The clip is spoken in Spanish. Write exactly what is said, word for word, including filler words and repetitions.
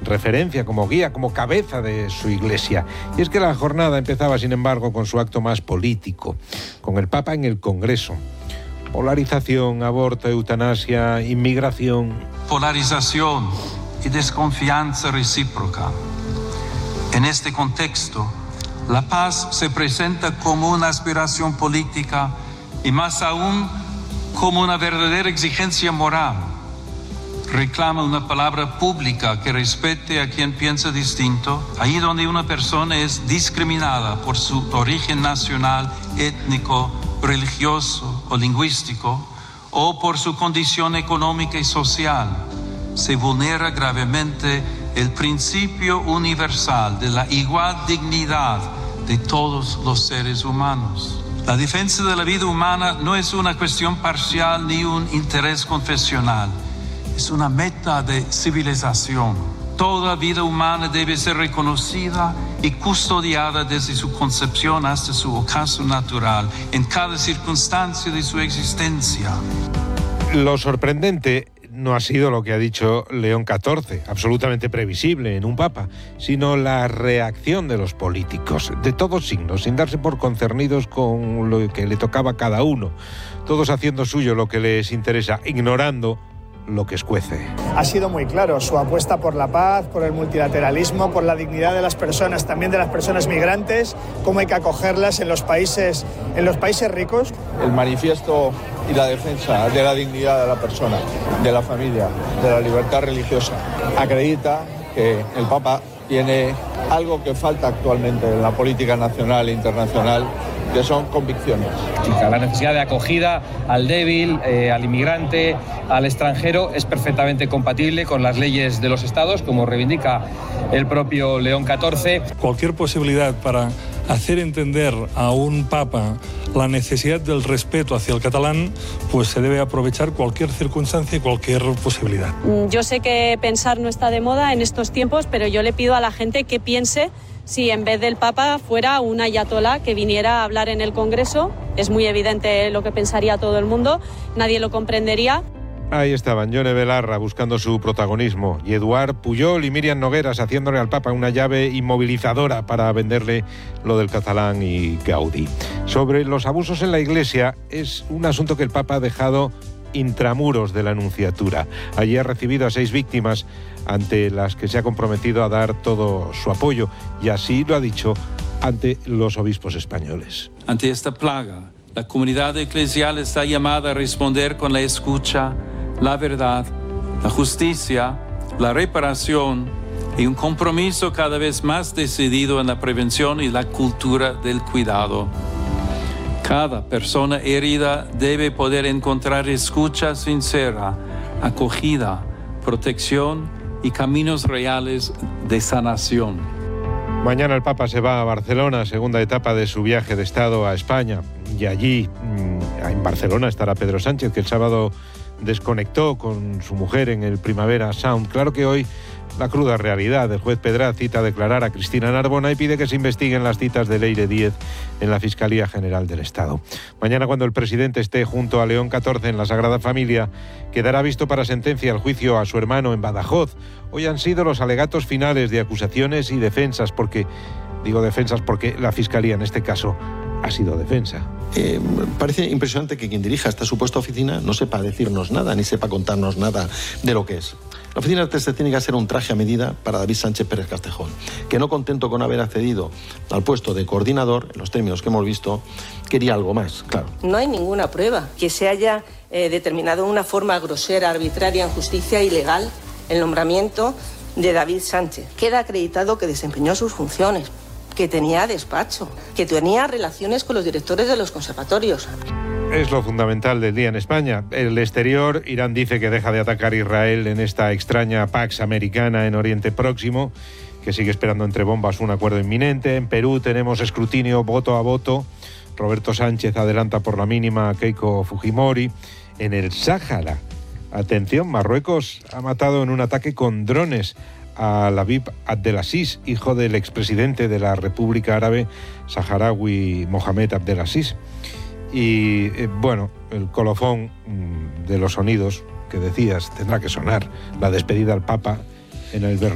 referencia, como guía, como cabeza de su iglesia. Y es que la jornada empezaba, sin embargo, con su acto más político, con el Papa en el Congreso. Polarización, aborto, eutanasia, inmigración. Polarización y desconfianza recíproca. En este contexto, la paz se presenta como una aspiración política y más aún como una verdadera exigencia moral. Reclama una palabra pública que respete a quien piensa distinto, ahí donde una persona es discriminada por su origen nacional, étnico, religioso o lingüístico, o por su condición económica y social. Se vulnera gravemente el principio universal de la igual dignidad de todos los seres humanos. La defensa de la vida humana no es una cuestión parcial ni un interés confesional. Es una meta de civilización. Toda vida humana debe ser reconocida y custodiada desde su concepción hasta su ocaso natural, en cada circunstancia de su existencia. Lo sorprendente no ha sido lo que ha dicho León catorce, absolutamente previsible en un papa, sino la reacción de los políticos, de todos signos, sin darse por concernidos con lo que le tocaba a cada uno, todos haciendo suyo lo que les interesa, ignorando lo que escuece. Ha sido muy claro su apuesta por la paz, por el multilateralismo, por la dignidad de las personas, también de las personas migrantes, cómo hay que acogerlas en los países, en los países ricos. El manifiesto y la defensa de la dignidad de la persona, de la familia, de la libertad religiosa, acredita que el Papa tiene algo que falta actualmente en la política nacional e internacional, que son convicciones. La necesidad de acogida al débil, eh, al inmigrante, al extranjero, es perfectamente compatible con las leyes de los estados, como reivindica el propio León catorce. Cualquier posibilidad para hacer entender a un papa la necesidad del respeto hacia el catalán, pues se debe aprovechar cualquier circunstancia y cualquier posibilidad. Yo sé que pensar no está de moda en estos tiempos, pero yo le pido a la gente que piense si en vez del Papa fuera un ayatolá que viniera a hablar en el Congreso. Es muy evidente lo que pensaría todo el mundo, nadie lo comprendería. Ahí estaban Yone Belarra buscando su protagonismo y Eduard Pujol y Míriam Nogueras haciéndole al Papa una llave inmovilizadora para venderle lo del catalán y Gaudí. Sobre los abusos en la Iglesia, es un asunto que el Papa ha dejado intramuros de la Nunciatura. Allí ha recibido a seis víctimas ante las que se ha comprometido a dar todo su apoyo, y así lo ha dicho ante los obispos españoles. Ante esta plaga, la comunidad eclesial está llamada a responder con la escucha, la verdad, la justicia, la reparación y un compromiso cada vez más decidido en la prevención y la cultura del cuidado. Cada persona herida debe poder encontrar escucha sincera, acogida, protección y caminos reales de sanación. Mañana el Papa se va a Barcelona, segunda etapa de su viaje de Estado a España. Y allí, en Barcelona, estará Pedro Sánchez, que el sábado desconectó con su mujer en el Primavera Sound. Claro que hoy la cruda realidad. El juez Pedraz cita a declarar a Cristina Narbona y pide que se investiguen las citas de Leire Díez en la Fiscalía General del Estado. Mañana, cuando el presidente esté junto a León catorce en la Sagrada Familia, quedará visto para sentencia el juicio a su hermano en Badajoz. Hoy han sido los alegatos finales de acusaciones y defensas, porque, digo defensas porque la Fiscalía en este caso ha sido defensa. Eh, parece impresionante que quien dirija esta supuesta oficina no sepa decirnos nada, ni sepa contarnos nada de lo que es. La oficina de test tiene que ser un traje a medida para David Sánchez Pérez Castejón, que no contento con haber accedido al puesto de coordinador, en los términos que hemos visto, quería algo más, claro. No hay ninguna prueba que se haya eh, determinado de una forma grosera, arbitraria, injusticia y ilegal el nombramiento de David Sánchez. Queda acreditado que desempeñó sus funciones, que tenía despacho, que tenía relaciones con los directores de los conservatorios. Es lo fundamental del día en España. El exterior, Irán dice que deja de atacar a Israel en esta extraña Pax Americana en Oriente Próximo, que sigue esperando entre bombas un acuerdo inminente. En Perú tenemos escrutinio voto a voto. Roberto Sánchez adelanta por la mínima a Keiko Fujimori. En el Sáhara, atención, Marruecos ha matado en un ataque con drones a Labib Abdelaziz, hijo del expresidente de la República Árabe Saharaui Mohamed Abdelaziz. Y eh, bueno, el colofón de los sonidos que decías tendrá que sonar, la despedida al Papa en el